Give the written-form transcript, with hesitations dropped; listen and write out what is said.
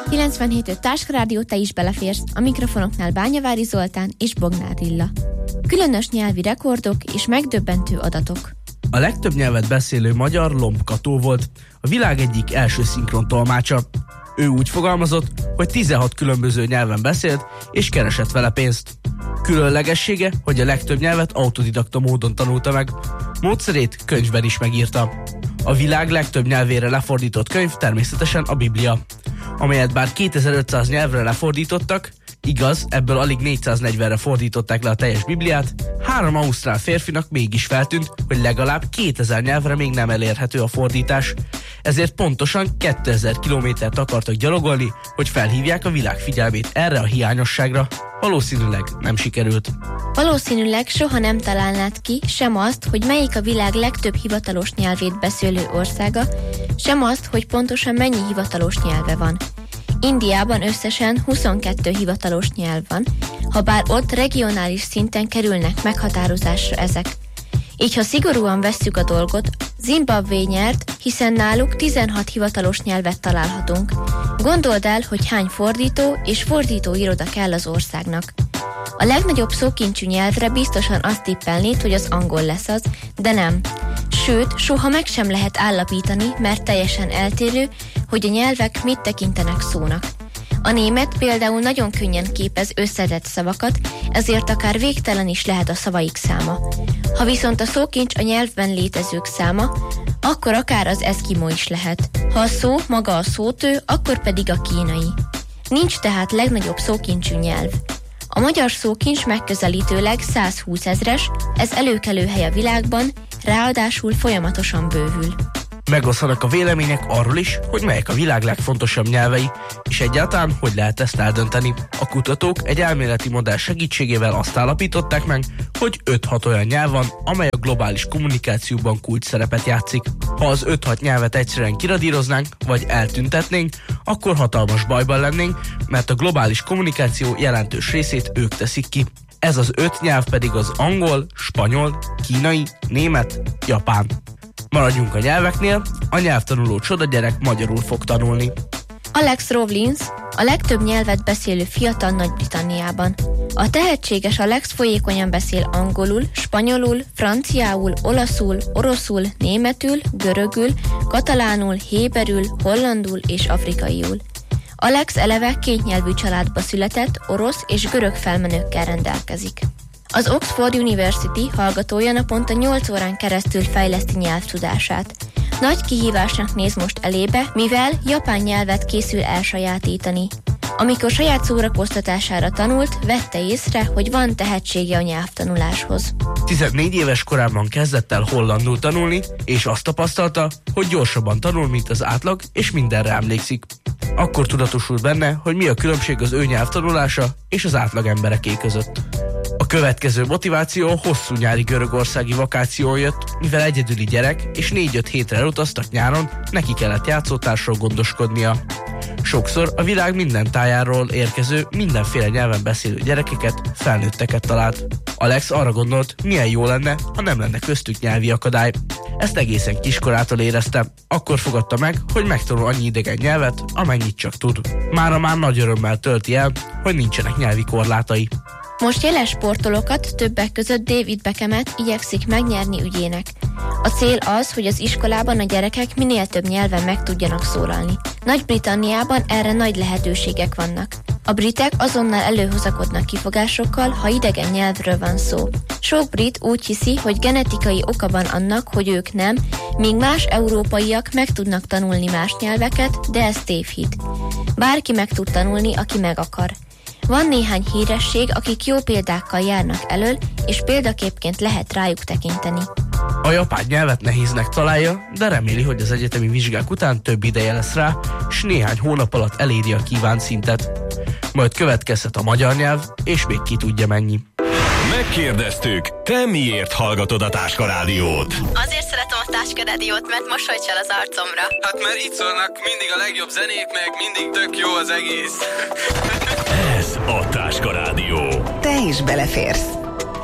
97.5 Társkerádió, te is beleférsz. A mikrofonoknál Bányavári Zoltán és Bognár Lilla. Különös nyelvi rekordok és megdöbbentő adatok. A legtöbb nyelvet beszélő magyar Lomb Kató volt, a világ egyik első szinkron tolmácsa. Ő úgy fogalmazott, hogy 16 különböző nyelven beszélt és keresett vele pénzt. Különlegessége, hogy a legtöbb nyelvet autodidakta módon tanulta meg. Módszerét könyvben is megírta. A világ legtöbb nyelvére lefordított könyv természetesen a Biblia, amelyet bár 2500 nyelvre lefordítottak, igaz, ebből alig 440-re fordították le a teljes Bibliát, 3 ausztrál férfinak mégis feltűnt, hogy legalább 2000 nyelvre még nem elérhető a fordítás. Ezért pontosan 2000 kilométert akartak gyalogolni, hogy felhívják a világ figyelmét erre a hiányosságra. Valószínűleg nem sikerült. Valószínűleg soha nem találnád ki sem azt, hogy melyik a világ legtöbb hivatalos nyelvét beszélő országa, sem azt, hogy pontosan mennyi hivatalos nyelve van. Indiában összesen 22 hivatalos nyelv van, habár ott regionális szinten kerülnek meghatározásra ezek. Így, ha szigorúan vesszük a dolgot, Zimbabwe nyert, hiszen náluk 16 hivatalos nyelvet találhatunk. Gondold el, hogy hány fordító és fordítóiroda kell az országnak. A legnagyobb szókincsű nyelvre biztosan azt tippelnéd, hogy az angol lesz az, de nem. Sőt, soha meg sem lehet állapítani, mert teljesen eltérő, hogy a nyelvek mit tekintenek szónak. A német például nagyon könnyen képez összetett szavakat, ezért akár végtelen is lehet a szavaik száma. Ha viszont a szókincs a nyelvben létezők száma, akkor akár az eszkimó is lehet. Ha a szó maga a szótő, akkor pedig a kínai. Nincs tehát legnagyobb szókincsű nyelv. A magyar szókincs megközelítőleg 120 000-es, ez előkelő hely a világban, ráadásul folyamatosan bővül. Megoszlanak a vélemények arról is, hogy melyek a világ legfontosabb nyelvei, és egyáltalán hogy lehet ezt eldönteni. A kutatók egy elméleti modell segítségével azt állapították meg, hogy 5-6 olyan nyelv van, amely a globális kommunikációban kulcs szerepet játszik. Ha az 5-6 nyelvet egyszerűen kiradíroznánk, vagy eltüntetnénk, akkor hatalmas bajban lennénk, mert a globális kommunikáció jelentős részét ők teszik ki. Ez az 5 nyelv pedig az angol, spanyol, kínai, német, japán. Maradjunk a nyelveknél, a nyelvtanuló csodagyerek magyarul fog tanulni. Alex Rawlins a legtöbb nyelvet beszélő fiatal Nagy-Britanniában. A tehetséges Alex folyékonyan beszél angolul, spanyolul, franciául, olaszul, oroszul, németül, görögül, katalánul, héberül, hollandul és afrikaiul. Alex eleve kétnyelvű családba született, orosz és görög felmenőkkel rendelkezik. Az Oxford University hallgatója naponta 8 órán keresztül fejleszti nyelvtudását. Nagy kihívásnak néz most elébe, mivel japán nyelvet készül elsajátítani. Amikor saját szórakoztatására tanult, vette észre, hogy van tehetsége a nyelvtanuláshoz. 14 éves korában kezdett el hollandul tanulni, és azt tapasztalta, hogy gyorsabban tanul, mint az átlag, és mindenre emlékszik. Akkor tudatosult benne, hogy mi a különbség az ő nyelvtanulása és az átlag embereké között. A következő motiváció a hosszú nyári görögországi vakáción jött, mivel egyedüli gyerek, és 4-5 hétre elutaztak nyáron, neki kellett játszótársról gondoskodnia. Sokszor a világ minden tájáról érkező, mindenféle nyelven beszélő gyerekeket, felnőtteket talált. Alex arra gondolt, milyen jó lenne, ha nem lenne köztük nyelvi akadály. Ezt egészen kiskorától érezte. Akkor fogadta meg, hogy megtanul annyi idegen nyelvet, amennyit csak tud. Mára már nagy örömmel tölti el, hogy nincsenek nyelvi korlátai. Most jeles sportolókat, többek között David Beckhamet igyekszik megnyerni ügyének. A cél az, hogy az iskolában a gyerekek minél több nyelven meg tudjanak szólalni. Nagy-Britanniában erre nagy lehetőségek vannak. A britek azonnal előhozakodnak kifogásokkal, ha idegen nyelvről van szó. Sok brit úgy hiszi, hogy genetikai oka van annak, hogy ők nem, míg más európaiak meg tudnak tanulni más nyelveket, de ez tévhit. Bárki meg tud tanulni, aki meg akar. Van néhány híresség, akik jó példákkal járnak elől, és példaképként lehet rájuk tekinteni. A japán nyelvet nehéznek találja, de reméli, hogy az egyetemi vizsgák után több ideje lesz rá, és néhány hónap alatt eléri a kívánt szintet. Majd következhet a magyar nyelv, és még ki tudja mennyi. Megkérdeztük, te miért hallgatod a Táska Rádiót? Azért szeretem a Táska Rádiót, mert mosoly csal az arcomra. Hát mert itt szólnak mindig a legjobb zenék, meg mindig tök jó az egész. Ez a Táska Rádió. Te is beleférsz.